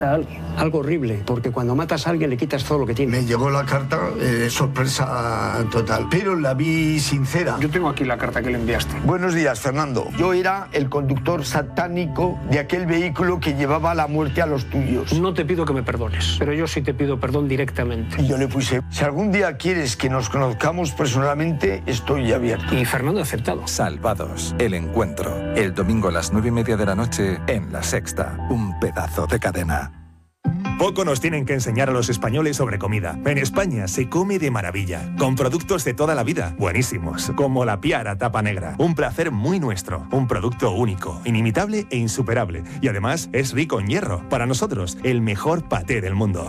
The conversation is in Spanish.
a alguien. Algo horrible, porque cuando matas a alguien le quitas todo lo que tiene. Me llegó la carta, sorpresa total, pero la vi sincera. Yo tengo aquí la carta que le enviaste. Buenos días, Fernando. Yo era el conductor satánico de aquel vehículo que llevaba la muerte a los tuyos. No te pido que me perdones, pero yo sí te pido perdón directamente. Y yo le puse, si algún día quieres que nos conozcamos personalmente, estoy abierto. Y Fernando ha aceptado. Salvados, el encuentro. El domingo a las 9:30 de la noche en La Sexta. Un pedazo de cadena. Poco nos tienen que enseñar a los españoles sobre comida. En España se come de maravilla, con productos de toda la vida, buenísimos, como la Piara tapa negra. Un placer muy nuestro, un producto único, inimitable e insuperable. Y además es rico en hierro. Para nosotros, el mejor paté del mundo.